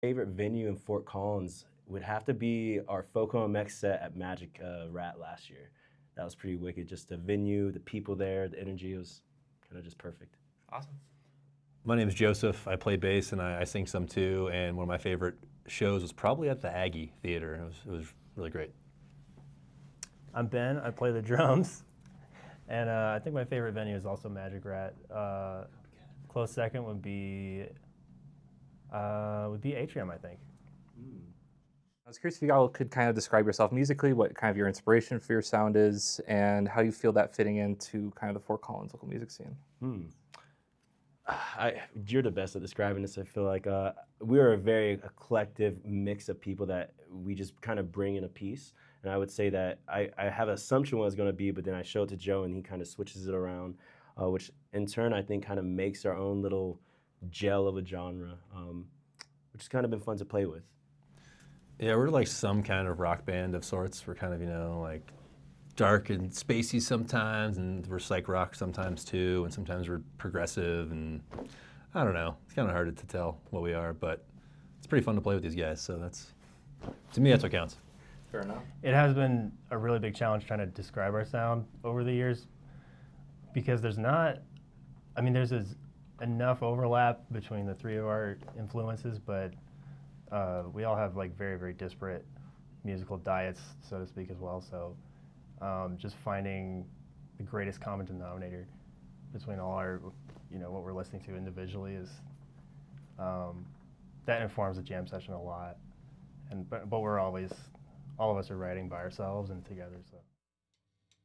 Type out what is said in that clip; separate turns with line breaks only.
Favorite venue in Fort Collins would have to be our Foco MX set at Magic Rat last year. That was pretty wicked. Just the venue, the people there, the energy was kind of just perfect.
Awesome.
My name is Joseph. I play bass and I sing some too. And one of my favorite shows was probably at the Aggie Theater. It was really great.
I'm Ben. I play the drums, and I think my favorite venue is also Magic Rat. Close second would be Atrium, I think.
I was curious if you all could kind of describe yourself musically, what kind of your inspiration for your sound is, and how you feel that fitting into kind of the Fort Collins local music scene.
You're the best at describing this. I feel like we're a very eclectic mix of people that we just kind of bring in a piece. And I would say that I have an assumption what it's going to be, but then I show it to Joe and he kind of switches it around, which in turn I think kind of makes our own little gel of a genre, which has kind of been fun to play with.
Yeah, we're like some kind of rock band of sorts. We're kind of, like dark and spacey sometimes, and we're psych rock sometimes too, and sometimes we're progressive, and I don't know. It's kind of hard to tell what we are, but it's pretty fun to play with these guys, so to me, that's what counts.
Fair enough.
It has been a really big challenge trying to describe our sound over the years because there's enough overlap between the three of our influences, but we all have like very, very disparate musical diets, so to speak, as well. So just finding the greatest common denominator between all our, what we're listening to individually is that informs the jam session a lot. But we're always, all of us are writing by ourselves and together. So.